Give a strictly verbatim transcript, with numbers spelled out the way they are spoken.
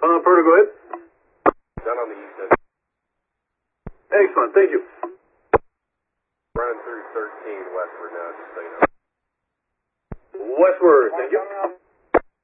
Uh, Perta, go ahead. Down on the east end. Excellent, thank you. Running through thirteen westward now, just so you know. Westward, thank you.